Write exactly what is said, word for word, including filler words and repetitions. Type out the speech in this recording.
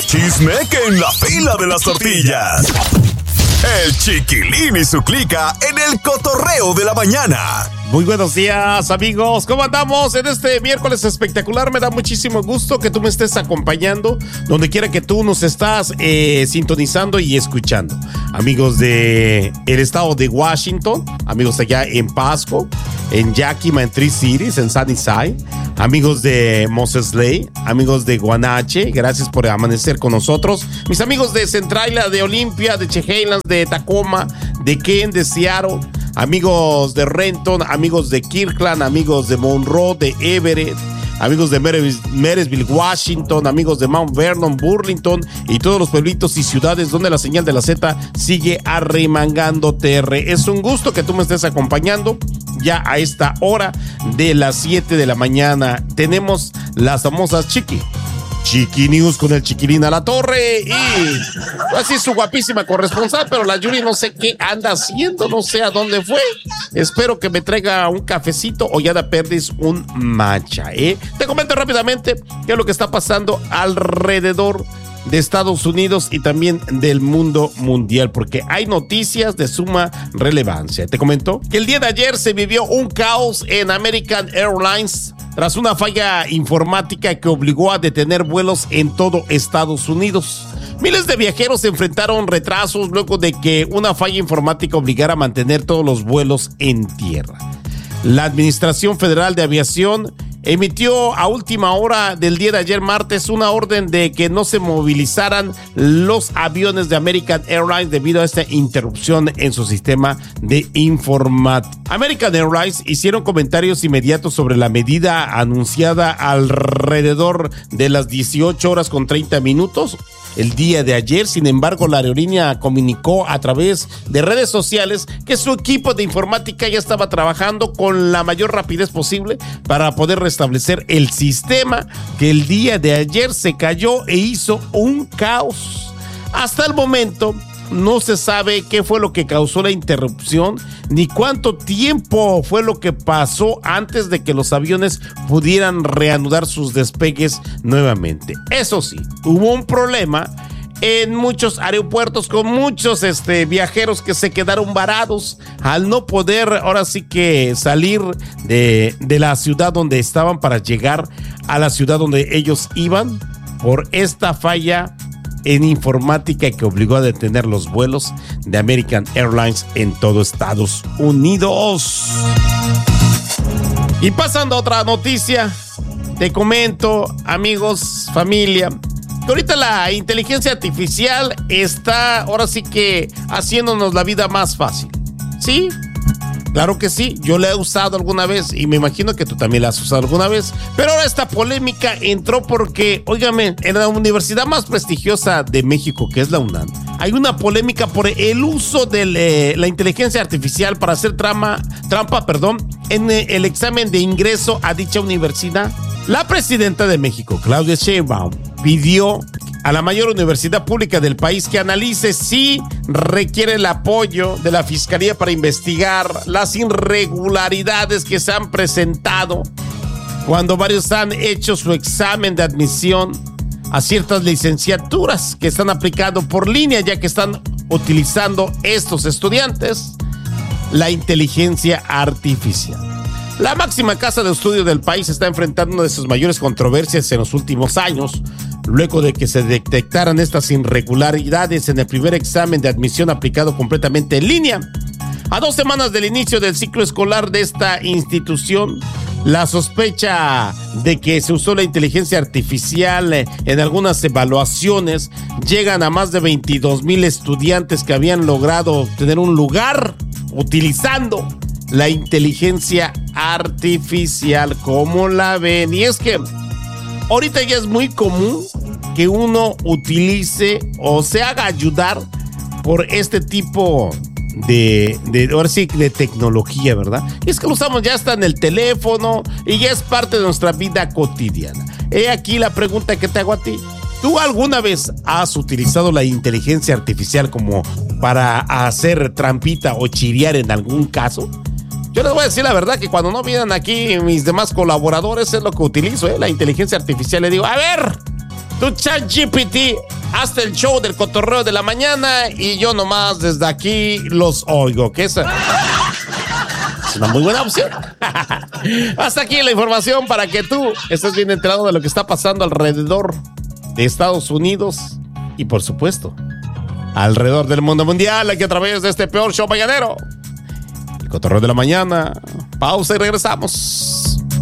Chismeque en la fila de las tortillas. El Chiquilín y su clica en el cotorreo de la mañana. Muy buenos días, amigos. ¿Cómo andamos en este miércoles espectacular? Me da muchísimo gusto que tú me estés acompañando donde quiera que tú nos estás eh, sintonizando y escuchando. Amigos de el estado de Washington, amigos allá en Pasco, en Yakima, en Tri Cities, en Sunnyside, amigos de Moses Lake, amigos de Guanache, gracias por amanecer con nosotros. Mis amigos de Centralia, de Olympia, de Chehalis, de Tacoma, de Kent, de Seattle, amigos de Renton, amigos de Kirkland, amigos de Monroe, de Everett, amigos de Marysville, Washington, amigos de Mount Vernon, Burlington y todos los pueblitos y ciudades donde la señal de la Z sigue arremangando T R. Es un gusto que tú me estés acompañando ya a esta hora de las siete de la mañana. Tenemos las famosas Chiqui Chiqui News con el Chiquilín a la torre y así su guapísima corresponsal, pero la Yuri no sé qué anda haciendo, no sé a dónde fue. Espero que me traiga un cafecito o ya de perdis un matcha, ¿eh? Te comento rápidamente qué es lo que está pasando alrededor de Estados Unidos y también del mundo mundial, porque hay noticias de suma relevancia. Te comento que el día de ayer se vivió un caos en American Airlines tras una falla informática que obligó a detener vuelos en todo Estados Unidos. Miles de viajeros enfrentaron retrasos luego de que una falla informática obligara a mantener todos los vuelos en tierra. La Administración Federal de Aviación emitió a última hora del día de ayer martes una orden de que no se movilizaran los aviones de American Airlines debido a esta interrupción en su sistema de informática. American Airlines hicieron comentarios inmediatos sobre la medida anunciada alrededor de las dieciocho horas con treinta minutos el día de ayer. Sin embargo, la aerolínea comunicó a través de redes sociales que su equipo de informática ya estaba trabajando con la mayor rapidez posible para poder restablecer el sistema que el día de ayer se cayó e hizo un caos. Hasta el momento no se sabe qué fue lo que causó la interrupción ni cuánto tiempo fue lo que pasó antes de que los aviones pudieran reanudar sus despegues nuevamente. Eso sí, hubo un problema en muchos aeropuertos con muchos este, viajeros que se quedaron varados al no poder ahora sí que salir de, de la ciudad donde estaban para llegar a la ciudad donde ellos iban por esta falla en informática que obligó a detener los vuelos de American Airlines en todo Estados Unidos. Y pasando a otra noticia, te comento, amigos, familia, que ahorita la inteligencia artificial está ahora sí que haciéndonos la vida más fácil. ¿Sí? Claro que sí, yo la he usado alguna vez y me imagino que tú también la has usado alguna vez. Pero ahora esta polémica entró porque, óigame, en la universidad más prestigiosa de México, que es la UNAM, hay una polémica por el uso de eh, la inteligencia artificial para hacer trama, trampa perdón, en eh, el examen de ingreso a dicha universidad. La presidenta de México, Claudia Sheinbaum, pidió a la mayor universidad pública del país que analice si requiere el apoyo de la Fiscalía para investigar las irregularidades que se han presentado cuando varios han hecho su examen de admisión a ciertas licenciaturas que están aplicando por línea, ya que están utilizando estos estudiantes la inteligencia artificial. La máxima casa de estudio del país está enfrentando una de sus mayores controversias en los últimos años, luego de que se detectaran estas irregularidades en el primer examen de admisión aplicado completamente en línea. A dos semanas del inicio del ciclo escolar de esta institución, la sospecha de que se usó la inteligencia artificial en algunas evaluaciones llegan a más de veintidós mil estudiantes que habían logrado tener un lugar utilizando la inteligencia artificial. ¿Cómo la ven? Y es que ahorita ya es muy común que uno utilice o se haga ayudar por este tipo de, de, ahora sí, de tecnología, ¿verdad? Y es que lo usamos ya hasta en el teléfono y ya es parte de nuestra vida cotidiana. He aquí la pregunta que te hago a ti. ¿Tú alguna vez has utilizado la inteligencia artificial como para hacer trampita o chirear en algún caso? Yo les voy a decir la verdad que cuando no vienen aquí mis demás colaboradores es lo que utilizo, ¿eh? La inteligencia artificial. Le digo, a ver, tu ChatGPT, hasta el show del cotorreo de la mañana y yo nomás desde aquí los oigo. Que esa es una muy buena opción. Hasta aquí la información para que tú estés bien enterado de lo que está pasando alrededor de Estados Unidos y, por supuesto, alrededor del mundo mundial, aquí a través de este peor show mañanero, el cotorreo de la mañana. Pausa y regresamos.